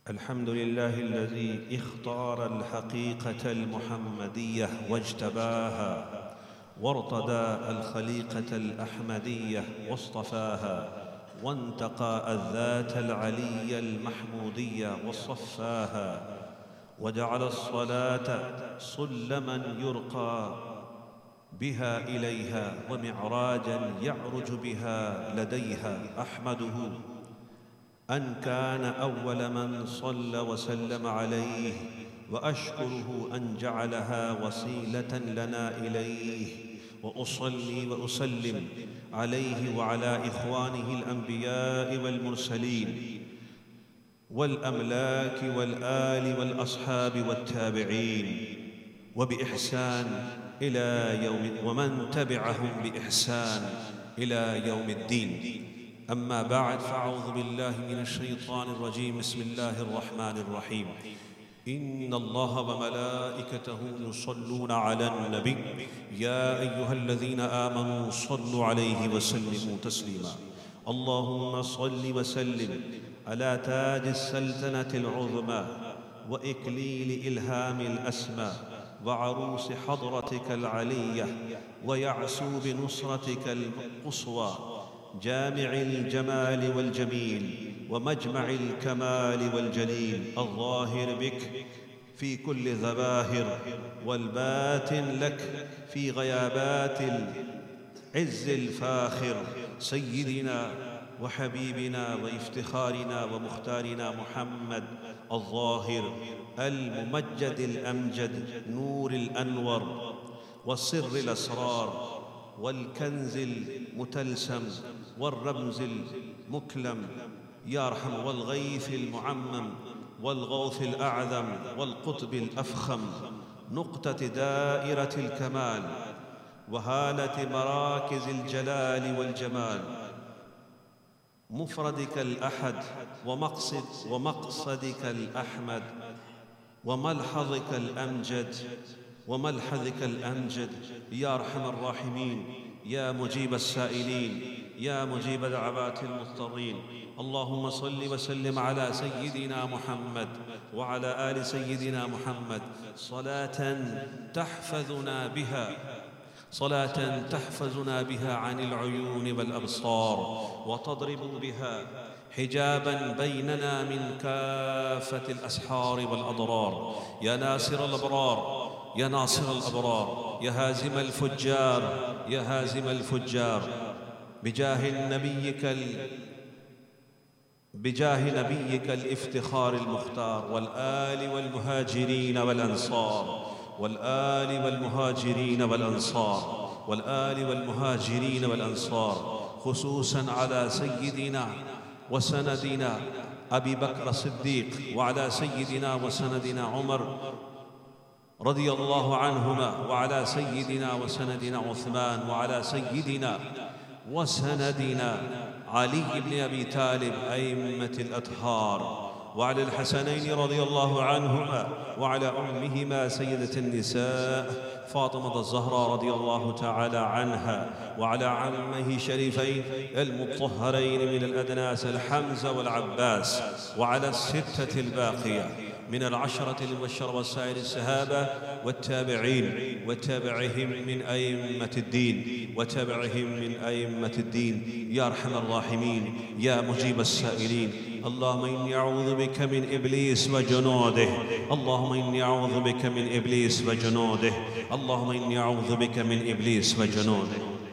الحمد لله الذي اختار الحقيقة المحمدية واجتباها، وارتدى الخليقة الأحمدية واصطفاها، وانتقى الذات العلي المحمودية وصفاها، وجعل الصلاة سلما يرقى بها إليها ومعراجا يعرج بها لديها. أحمده أن كان أول من صلى وسلم عليه، وأشكره أن جعلها وسيلة لنا إليه، وأصلي وأسلم عليه وعلى إخوانه الأنبياء والمرسلين والأملاك والآل والأصحاب والتابعين وبإحسان إلى يوم ومن تبعهم بإحسان إلى يوم الدين. أما بعد، فأعوذ بالله من الشيطان الرجيم. بسم الله الرحمن الرحيم. إن الله وملائكته يصلون على النبي يا أيها الذين آمنوا صلوا عليه وسلموا تسليما. اللهم صل وسلم على تاج السلطنة العظمى وإكليل إلهام الأسمى وعروس حضرتك العلية ويعسو بنصرتك القصوى، جامع الجمال والجميل ومجمع الكمال والجليل، الظاهر بك في كل ظواهر والباطن لك في غيابات العز الفاخر، سيدنا وحبيبنا وافتخارنا ومختارنا محمد الظاهر الممجد الأمجد، نور الأنور والسر الأسرار والكنز المتلسم والرمز المكلم، يا أرحم، والغيث المعمم والغوث الأعظم والقطب الأفخم، نقطة دائرة الكمال وهالة مراكز الجلال والجمال، مفردك الأحد ومقصدك الأحمد وملحظك الأمجد، يا أرحم الراحمين، يا مجيب السائلين، يا مجيب دعوات المضطرين. اللهم صل وسلم على سيدنا محمد وعلى آل سيدنا محمد صلاة تحفظنا بها عن العيون والأبصار، وتضرب بها حجابا بيننا من كافة الأسحار والأضرار، يا ناصر الأبرار، يا ناصر الأبرار، يا هازم الفجار، بجاه نبيك الافتخار المختار، والآل والمهاجرين والأنصار، خصوصا على سيدنا وسندنا أبي بكر الصديق، وعلى سيدنا وسندنا عمر رضي الله عنهما، وعلى سيدنا وسندنا عثمان، وعلى سيدنا وسندنا علي بن أبي طالب أئمة الأطهار، وعلى الحسنين رضي الله عنهما، وعلى أمهما سيدة النساء فاطمة الزهراء رضي الله تعالى عنها، وعلى عمه شريفين المطهرين من الأدناس الحمزة والعباس، وعلى الستة الباقية من العشرة المبشرة والسائر الصحابة والتابعين وتابعهم من أئمة الدين، يا أرحم الراحمين، يا مجيب السائلين. اللهم إني أعوذ بك من إبليس وجنوده، اللهم إني أعوذ بك من إبليس وجنوده، اللهم إني أعوذ بك من إبليس وجنوده.